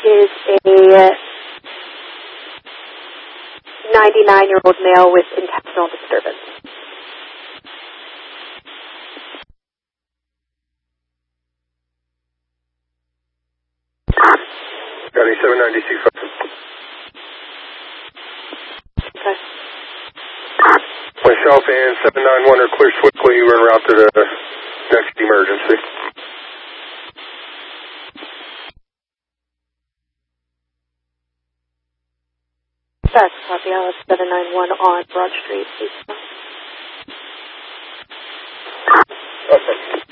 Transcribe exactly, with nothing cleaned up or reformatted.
is a ninety-nine-year-old male with intestinal disturbance. ninety-seven ninety-six. Okay. Myself and seven nine one are clear swiftly. We're en route to the next emergency. That's copy. I'll have seven nine one on Broad Street, please. Okay.